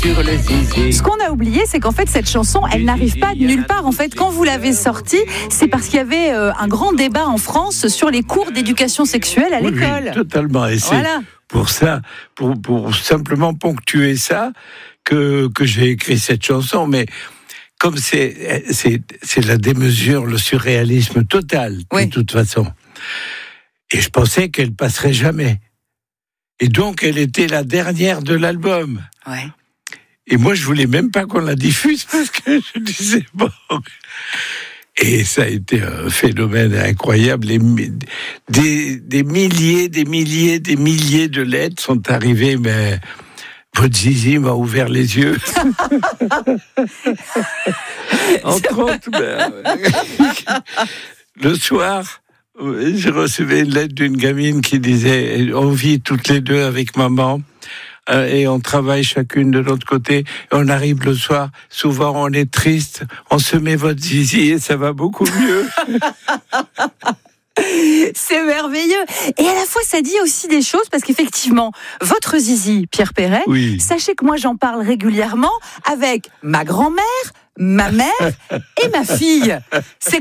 sur le zizi. Ce qu'on a oublié, c'est qu'en fait, cette chanson, elle n'arrive pas de nulle part. En fait, quand vous l'avez sortie, c'est parce qu'il y avait un grand débat en France sur les cours d'éducation sexuelle à l'école. Oui, totalement. Et c'est pour ça, pour simplement ponctuer ça, que j'ai écrit cette chanson. Mais comme c'est la démesure, le surréalisme total, de toute façon. Et je pensais qu'elle passerait jamais. Et donc, elle était la dernière de l'album. Ouais. Et moi, je voulais même pas qu'on la diffuse parce que je disais bon. Et ça a été un phénomène incroyable. Des milliers de lettres sont arrivées, mais votre zizi m'a ouvert les yeux. Entre autres, le soir, j'ai reçu une lettre d'une gamine qui disait « On vit toutes les deux avec maman. » Et on travaille chacune de l'autre côté. Et on arrive le soir, souvent on est triste, on se met votre zizi et ça va beaucoup mieux. C'est merveilleux. Et à la fois, ça dit aussi des choses, parce qu'effectivement, votre zizi, Pierre Perret, sachez que moi j'en parle régulièrement avec ma grand-mère, ma mère et ma fille. C'est